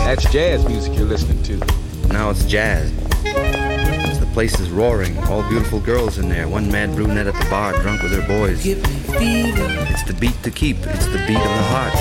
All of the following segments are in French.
That's jazz music you're listening to. Now it's jazz. The place is roaring. All beautiful girls in there. One mad brunette at the bar, drunk with her boys. It's the beat to keep. It's the beat of the heart.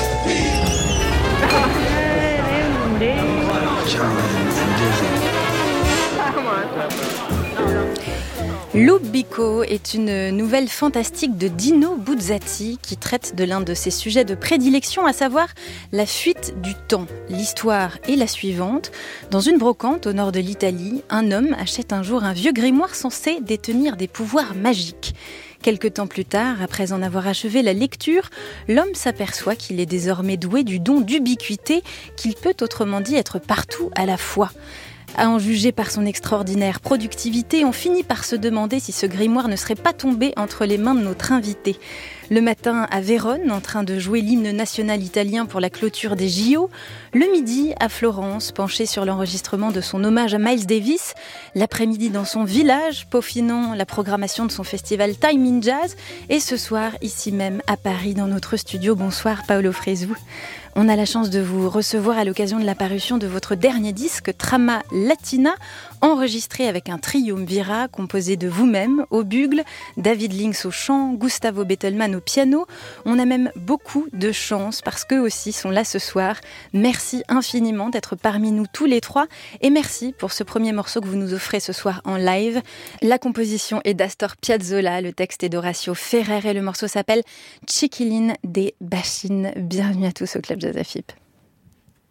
Lubico est une nouvelle fantastique de Dino Buzzati qui traite de l'un de ses sujets de prédilection, à savoir la fuite du temps. L'histoire est la suivante. Dans une brocante au nord de l'Italie, un homme achète un jour un vieux grimoire censé détenir des pouvoirs magiques. Quelque temps plus tard, après en avoir achevé la lecture, l'homme s'aperçoit qu'il est désormais doué du don d'ubiquité, qu'il peut autrement dit être partout à la fois. À en juger par son extraordinaire productivité, on finit par se demander si ce grimoire ne serait pas tombé entre les mains de notre invité. Le matin à Vérone, en train de jouer l'hymne national italien pour la clôture des JO. Le midi à Florence, penché sur l'enregistrement de son hommage à Miles Davis. L'après-midi dans son village, peaufinant la programmation de son festival Time in Jazz. Et ce soir, ici même à Paris, dans notre studio. Bonsoir Paolo Fresu. On a la chance de vous recevoir à l'occasion de la parution de votre dernier disque, Trama Latina, enregistré avec un triumvirat composé de vous-même au bugle, David Links au chant, Gustavo Bettelmann au piano. On a même beaucoup de chance parce qu'eux aussi sont là ce soir. Merci infiniment d'être parmi nous tous les trois et merci pour ce premier morceau que vous nous offrez ce soir en live. La composition est d'Astor Piazzolla, le texte est d'Horacio Ferrer et le morceau s'appelle Chiquilin de Bachin. Bienvenue à tous au Club Jazz AFIP.